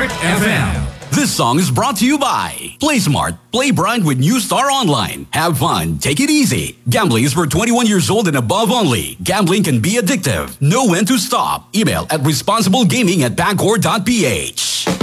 Smart FM. This song is brought to you by Play Smart. Play Bright with New Star Online. Have fun. Take it easy. Gambling is for 21 years old and above only. Gambling can be addictive. Know when to stop. Email at responsiblegaming@bancor.ph.